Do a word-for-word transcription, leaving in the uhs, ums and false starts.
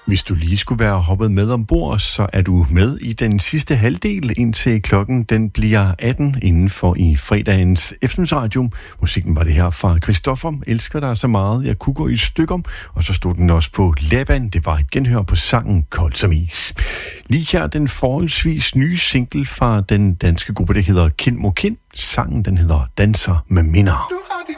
Hvis du lige skulle være hoppet med ombord, så er du med i den sidste halvdel, indtil klokken den bliver atten inden for i fredagens eftermiddagsradio. Musikken var det her fra Christoffer, elsker dig så meget, jeg kunne gå i stykker, og så stod den også på Laban. Det var et genhør på sangen Kold som is. Lige her den forholdsvis nye single fra den danske gruppe, der hedder Kind mod Kind. Sangen den hedder Danser med minder. Du har de